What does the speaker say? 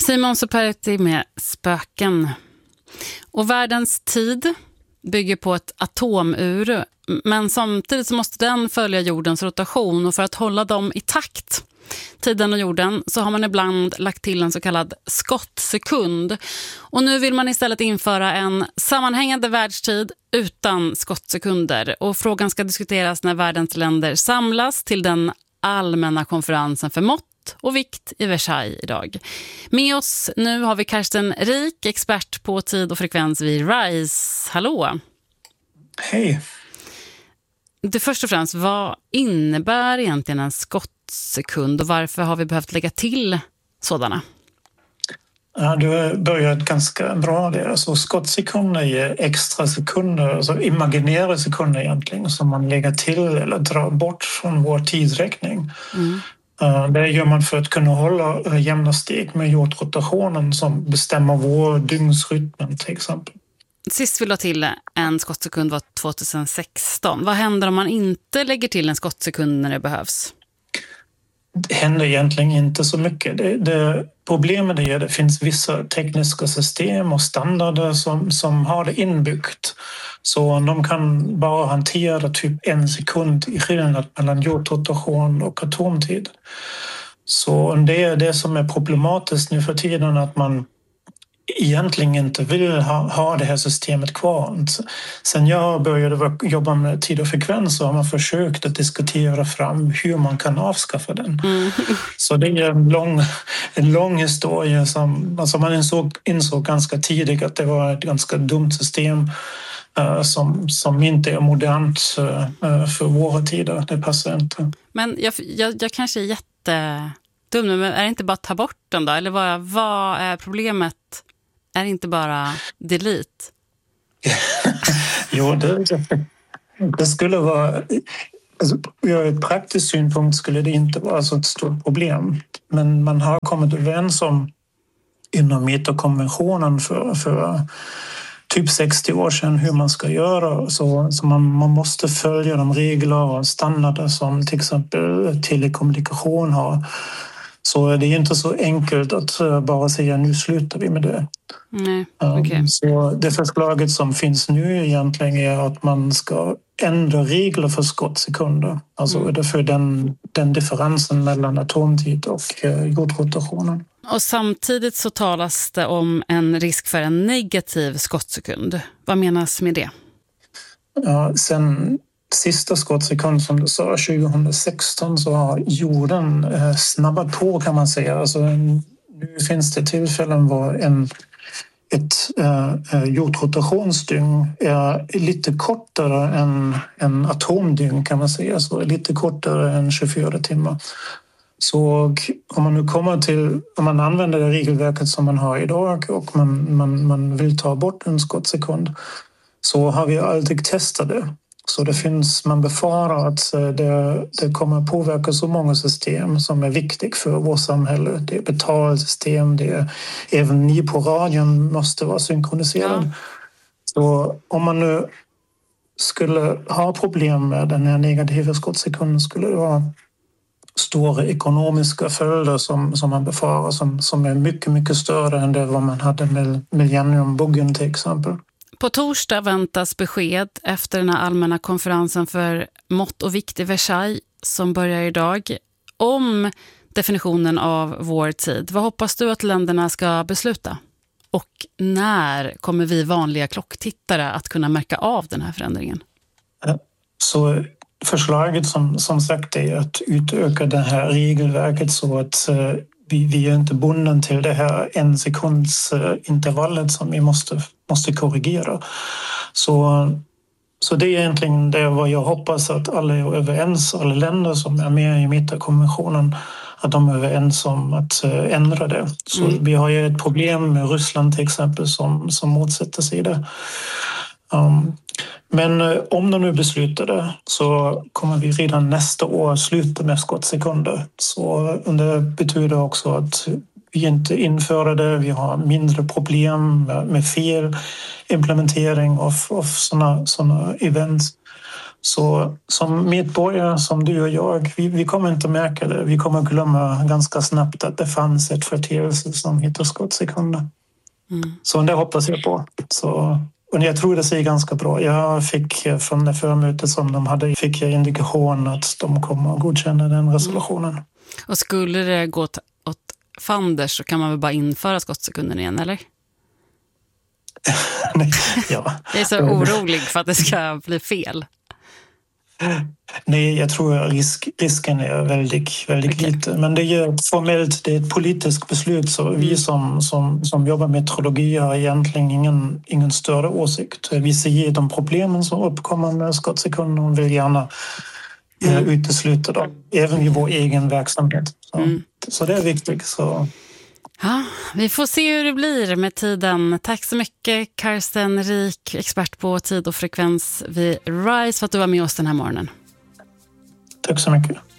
Simon Superti med Spöken. Och världens tid bygger på ett atomur, men samtidigt så måste den följa jordens rotation, och för att hålla dem i takt, tiden och jorden, så har man ibland lagt till en så kallad skottsekund. Och nu vill man istället införa en sammanhängande världstid utan skottsekunder. Och frågan ska diskuteras när världens länder samlas till den allmänna konferensen för mått och vikt i Versailles idag. Med oss nu har vi Karsten Rik, expert på tid och frekvens vid RISE. Hallå! Hej! Du, först och främst, vad innebär egentligen en skottsekund och varför har vi behövt lägga till sådana? Ja, du har börjat ganska bra där. Alltså, skottsekunder är extra sekunder, alltså imaginära sekunder egentligen, som man lägger till eller drar bort från vår tidsräkning. Det gör man för att kunna hålla jämna steg med jordrotationen som bestämmer vår dygnsrytmen till exempel. Sist vi la till en skottsekund var 2016. Vad händer om man inte lägger till en skottsekund när det behövs? Det händer egentligen inte så mycket. Problemet är att det finns vissa tekniska system och standarder som har det inbyggt. Så de kan bara hantera typ 1 sekund i skillnad mellan jordrotation och atomtid. Så det är det som är problematiskt nu för tiden, att man egentligen inte vill ha det här systemet kvar. Sen jag började jobba med tid och frekvens så har man försökt att diskutera fram hur man kan avskaffa den. Så det är en lång historia som alltså man insåg ganska tidigt att det var ett ganska dumt system som inte är modernt för våra tider. Det passar inte. Men jag kanske är jättedum, men är det inte bara att ta bort den då? Eller vad är problemet? Är det inte bara delete? Jo, det skulle vara... Alltså, ur ett praktiskt synpunkt skulle det inte vara så ett stort problem. Men man har kommit överens om inom Meterkonventionen för typ 60 år sedan hur man ska göra. Så man måste följa de regler och standarder som till exempel telekommunikation har. Så det är inte så enkelt att bara säga nu slutar vi med det. Nej, okay. Så det förslaget som finns nu egentligen är att man ska ändra regler för skottsekunder. Alltså för den differensen mellan atomtid och jordrotationen. Och samtidigt så talas det om en risk för en negativ skottsekund. Vad menas med det? Ja, sen sista skottsekund som du sa, 2016, så har jorden snabbat på kan man säga. Alltså, nu finns det tillfällen var ett jordrotationsdygn är lite kortare än en atomdygn kan man säga. Så lite kortare än 24 timmar. Så om man använder det regelverket som man har idag och man vill ta bort en skottsekund, så har vi alltid testat det. Så man befarar att det kommer påverka så många system som är viktiga för vårt samhälle. Det är betalsystem, även ni på radion måste vara synkroniserade. Ja. Så om man nu skulle ha problem med den här negativa skottsekunden skulle det vara stora ekonomiska följder som man befarar som är mycket, mycket större än det vad man hade med millenniumbuggen till exempel. På torsdag väntas besked efter den här allmänna konferensen för mått och vikt i Versailles som börjar idag om definitionen av vår tid. Vad hoppas du att länderna ska besluta? Och när kommer vi vanliga klocktittare att kunna märka av den här förändringen? Så förslaget som sagt är att utöka det här regelverket så att vi är inte bunden till det här 1 sekunds intervallet som vi måste korrigera. Så det är egentligen det vad jag hoppas att alla är överens, alla länder som är med i Meterkonventionen, att de är överens om att ändra det. Så vi har ju ett problem med Ryssland till exempel som motsätter sig det. Men om de nu beslutar det så kommer vi redan nästa år sluta med skottsekunder. Så det betyder också att vi inte inför det, vi har mindre problem med fel implementering av såna events. Så som medborgare, som du och jag, vi kommer inte märka det. Vi kommer glömma ganska snabbt att det fanns ett företeelse som heter skottsekunder. Så det hoppas jag på. Och jag tror det ser ganska bra. Jag fick från det förmötet som de hade, fick jag indikation att de kommer att godkänna den resolutionen. Och skulle det gå åt fanders så kan man väl bara införa skottsekunden igen, eller? Ja. Jag är så orolig för att det ska bli fel. Nej, jag tror att risken är väldigt liten. Men det är formellt, det är ett politiskt beslut, så vi som jobbar med meteorologi har egentligen ingen större åsikt. Vi ser de problemen som uppkommer med skottsekunder och vill gärna utesluta dem, även i vår egen verksamhet. Så det är viktigt. Så. Ja, vi får se hur det blir med tiden. Tack så mycket, Carsten Rik, expert på tid och frekvens vid RISE, för att du var med oss den här morgonen. Tack så mycket.